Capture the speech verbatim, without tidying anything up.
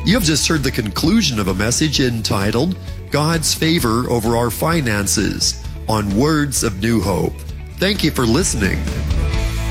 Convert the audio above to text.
You have just heard the conclusion of a message entitled God's Favor Over Our Finances on Words of New Hope. Thank you for listening.